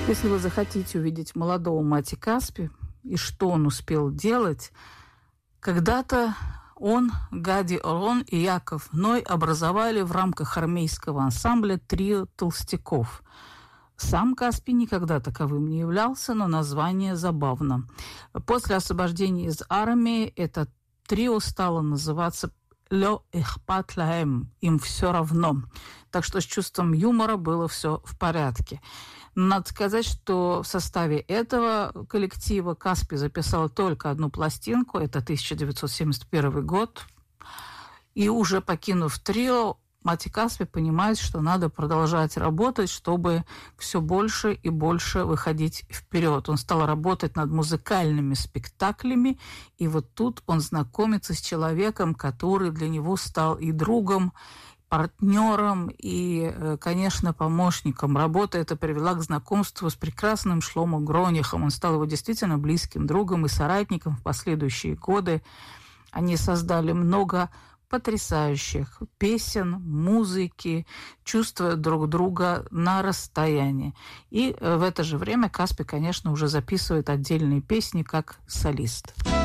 Если вы захотите увидеть молодого Мати Каспи и что он успел делать, когда-то он, Гади Орон и Яков Ной образовали в рамках армейского ансамбля трио толстяков. Сам Каспи никогда таковым не являлся, но название забавно. После освобождения из армии это трио стало называться «Ло эхпат лаэм» – «Им все равно». Так что с чувством юмора было все в порядке. Надо сказать, что в составе этого коллектива Каспи записал только одну пластинку, это 1971 год. И уже покинув трио, Мати Каспи понимает, что надо продолжать работать, чтобы все больше и больше выходить вперед. Он стал работать над музыкальными спектаклями, и вот тут он знакомится с человеком, который для него стал и другом, партнером и, конечно, помощником. Работа эта привела к знакомству с прекрасным Шломо Гронихом. Он стал его действительно близким другом и соратником в последующие годы. Они создали много потрясающих песен, музыки, чувствуя друг друга на расстоянии. И в это же время Каспи, конечно, уже записывает отдельные песни как солист.